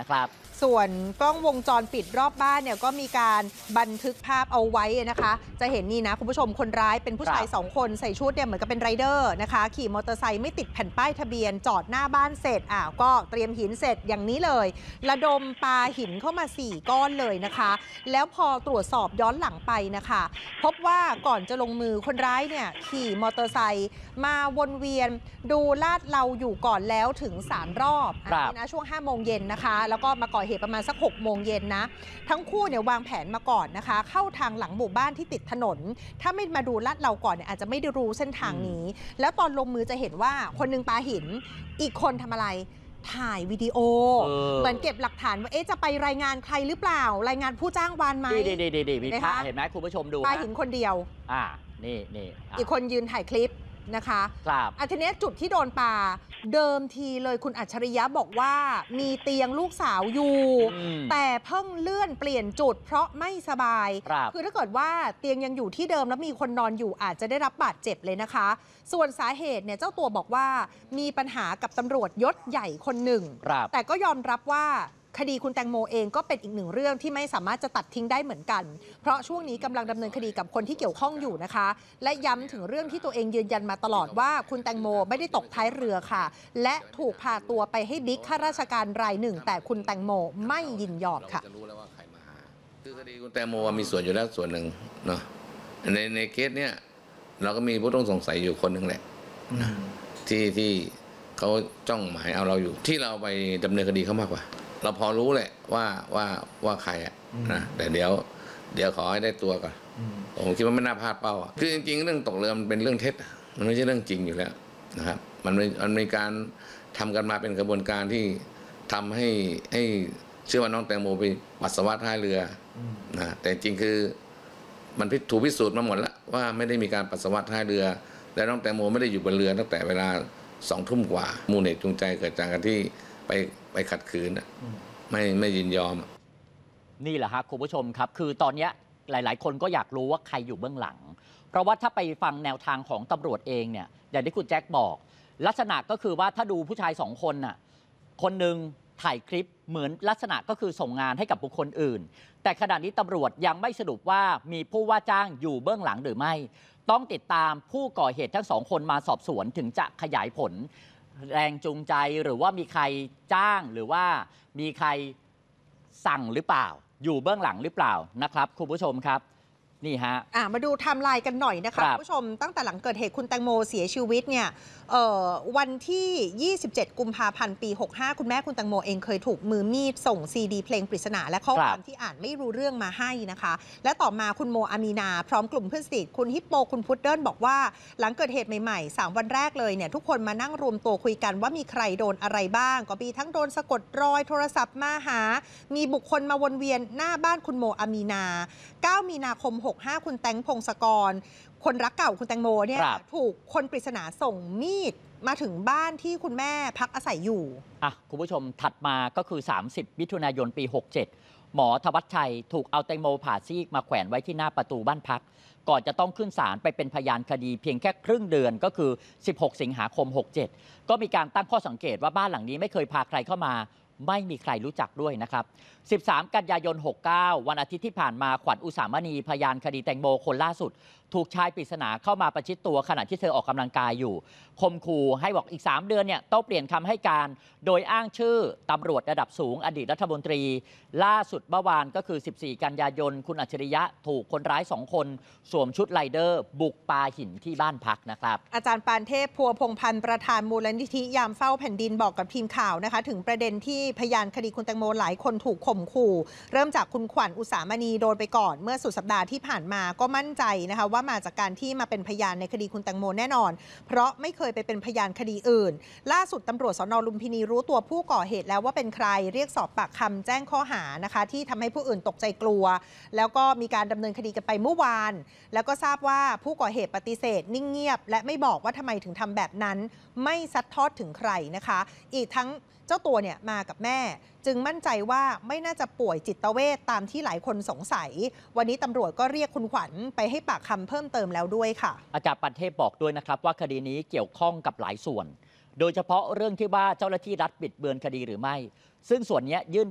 นะครับส่วนกล้องวงจรปิดรอบบ้านเนี่ยก็มีการบันทึกภาพเอาไว้นะคะจะเห็นนี่นะคุณผู้ชมคนร้ายเป็นผู้ชาย2 คนใส่ชุดเนี่ยเหมือนกับเป็นไรเดอร์นะคะขี่มอเตอร์ไซค์ไม่ติดแผ่นป้ายทะเบียนจอดหน้าบ้านเสร็จก็เตรียมหินเสร็จอย่างนี้เลยระดมปาหินเข้ามา4 ก้อนเลยนะคะแล้วพอตรวจสอบย้อนหลังไปนะคะพบว่าก่อนจะลงมือคนร้ายเนี่ยขี่มอเตอร์ไซค์มาวนเวียนดูลาดเราอยู่ก่อนแล้วถึง3 รอบนะช่วง5 โมงเย็นนะคะแล้วก็มาก่อเหตุประมาณสัก6 โมงเย็นนะทั้งคู่เนี่ยวางแผนมาก่อนนะคะเข้าทางหลังหมู่บ้านที่ติดถนนถ้าไม่มาดูลาดเราก่อนเนี่ยอาจจะไม่ได้รู้เส้นทางนี้แล้วตอนลงมือจะเห็นว่าคนนึงปาหินอีกคนทำอะไรถ่ายวิดีโอเหมือนเก็บหลักฐานว่าจะไปรายงานใครหรือเปล่ารายงานผู้จ้างวานไหมดีมีภาพเห็นไหมคุณผู้ชมดูปาหินคนเดียวนี่อีกคนยืนถ่ายคลิปนะคะครับทีนี้จุดที่โดนปาเดิมทีเลยคุณอัจฉริยะบอกว่ามีเตียงลูกสาวอยู่แต่เพิ่งเลื่อนเปลี่ยนจุดเพราะไม่สบายคือถ้าเกิดว่าเตียงยังอยู่ที่เดิมแล้วมีคนนอนอยู่อาจจะได้รับบาดเจ็บเลยนะคะส่วนสาเหตุเนี่ยเจ้าตัวบอกว่ามีปัญหากับตำรวจยศใหญ่คนหนึ่งแต่ก็ยอมรับว่าคดีคุณแตงโมเองก็เป็นอีกหนึ่งเรื่องที่ไม่สามารถจะตัดทิ้งได้เหมือนกันเพราะช่วงนี้กำลังดำเนินคดีกับคนที่เกี่ยวข้องอยู่นะคะและย้ำถึงเรื่องที่ตัวเองยืนยันมาตลอดว่าคุณแตงโมไม่ได้ตกท้ายเรือค่ะและถูกพาตัวไปให้บิ๊กข้าราชการรายหนึ่งแต่คุณแตงโมไม่ยินยอมค่ะคือคดีคุณแตงโมมีส่วนอยู่แล้วส่วนหนึ่งเนาะในเคสเนี้ยเราก็มีผู้ต้องสงสัยอยู่คนหนึ่งแหละที่เขาจ้องหมายเอาเราอยู่ที่เราไปดำเนินคดีเขามากกว่าเราพอรู้แหละว่าใครนะแต่เดี๋ยวขอให้ได้ตัวก่อนผมคิดว่าไม่น่าพลาดเป้าคือจริงๆเรื่องตกเรือมันเป็นเรื่องเท็จมันไม่ใช่เรื่องจริงอยู่แล้วนะครับมันมีการทำกันมาเป็นกระบวนการที่ทำให้เชื่อว่าน้องแตงโมไปปัสสาวะท้ายเรือนะแต่จริงคือมันถูกพิสูจน์มาหมดแล้วว่าไม่ได้มีการปัสสาวะท้ายเรือและน้องแตงโมไม่ได้อยู่บนเรือตั้งแต่เวลา20 ทุ่มกว่ามูลเหตุจูงใจเกิดจากการที่ไปขัดขืนไม่ยินยอมนี่แหละครับคุณผู้ชมครับคือตอนนี้หลายๆคนก็อยากรู้ว่าใครอยู่เบื้องหลังเพราะว่าถ้าไปฟังแนวทางของตำรวจเองเนี่ยอย่างที่คุณแจ็คบอกลักษณะก็คือว่าถ้าดูผู้ชาย2 คนน่ะคนหนึ่งถ่ายคลิปเหมือนลักษณะก็คือส่งงานให้กับบุคคลอื่นแต่ขณะนี้ตำรวจยังไม่สรุปว่ามีผู้ว่าจ้างอยู่เบื้องหลังหรือไม่ต้องติดตามผู้ก่อเหตุทั้ง2 คนมาสอบสวนถึงจะขยายผลแรงจูงใจหรือว่ามีใครจ้างหรือว่ามีใครสั่งหรือเปล่าอยู่เบื้องหลังหรือเปล่านะครับคุณผู้ชมครับนี่ฮะมาดูไทม์ไลน์กันหน่อยนะคะคุณผู้ชมตั้งแต่หลังเกิดเหตุคุณแตงโมเสียชีวิตเนี่ยวันที่ 27 กุมภาพันธ์ ปี 65 คุณแม่คุณแตงโมเองเคยถูกมือมีดส่งซีดีเพลงปริศนาและข้อความที่อ่านไม่รู้เรื่องมาให้นะคะและต่อมาคุณโมอามีนาพร้อมกลุ่มเพื่อนสนิทคุณฮิปโปคุณพุดเดิ้ลบอกว่าหลังเกิดเหตุใหม่ๆ3 วันแรกเลยเนี่ยทุกคนมานั่งรวมตัวคุยกันว่ามีใครโดนอะไรบ้างก็มีทั้งโดนสะกดรอยโทรศัพท์มาหามีบุคคลมาวนเวียนหน้าบ้านคุณโมอามีนา9 มีนาคม 65 คุณแตงพงศกรคนรักเก่าคุณแตงโมเนี่ยถูกคนปริศนาส่งมีดมาถึงบ้านที่คุณแม่พักอาศัยอยู่คุณผู้ชมถัดมาก็คือ30 มิถุนายน ปี 67หมอธวัชชัยถูกเอาแตงโมผ่าซีกมาแขวนไว้ที่หน้าประตูบ้านพักก่อนจะต้องขึ้นศาลไปเป็นพยานคดีเพียงแค่ครึ่งเดือนก็คือ16 สิงหาคม 67ก็มีการตั้งข้อสังเกตว่าบ้านหลังนี้ไม่เคยพาใครเข้ามาไม่มีใครรู้จักด้วยนะครับ13 กันยายน 69วันอาทิตย์ที่ผ่านมาขวัญอุสามณีพยานคดีแตงโมคนล่าสุดถูกชายปริศนาเข้ามาประชิดตัวขณะที่เธอออกกำลังกายอยู่คมขู่ให้บอกอีก3 เดือนเนี่ยต้องเปลี่ยนคำให้การโดยอ้างชื่อตำรวจระดับสูงอดีตรัฐมนตรีล่าสุดเมื่อวานก็คือ14 กันยายนคุณอัจฉริยะถูกคนร้าย2 คนสวมชุดไรเดอร์บุกปาหินที่บ้านพักนะครับอาจารย์ปานเทพพัวพงษ์พันธ์ประธานมูลนิธิยามเฝ้าแผ่นดินบอกกับทีมข่าวนะคะถึงประเด็นที่พยานคดีคุณแตงโมหลายคนถูกข่มขู่เริ่มจากคุณขวัญอุสามณีโดนไปก่อนเมื่อสุดสัปดาห์ที่ผ่านมาก็มั่นใจนะคะว่ามาจากการที่มาเป็นพยานในคดีคุณแตงโมแน่นอนเพราะไม่เคยไปเป็นพยานคดีอื่นล่าสุดตำรวจสน.ลุมพินีรู้ตัวผู้ก่อเหตุแล้วว่าเป็นใครเรียกสอบปากคำแจ้งข้อหานะคะที่ทำให้ผู้อื่นตกใจกลัวแล้วก็มีการดำเนินคดีกันไปเมื่อวานแล้วก็ทราบว่าผู้ก่อเหตุปฏิเสธนิ่งเงียบและไม่บอกว่าทำไมถึงทำแบบนั้นไม่ซัดทอดถึงใครนะคะอีกทั้งเจ้าตัวเนี่ยมากับแม่จึงมั่นใจว่าไม่น่าจะป่วยจิตเวชตามที่หลายคนสงสัยวันนี้ตำรวจก็เรียกคุณขวัญไปให้ปากคำเพิ่มเติมแล้วด้วยค่ะอาจารย์ปันเทพบอกด้วยนะครับว่าคดีนี้เกี่ยวข้องกับหลายส่วนโดยเฉพาะเรื่องที่ว่าเจ้าหน้าที่รัฐบิดเบือนคดีหรือไม่ซึ่งส่วนนี้ยื่น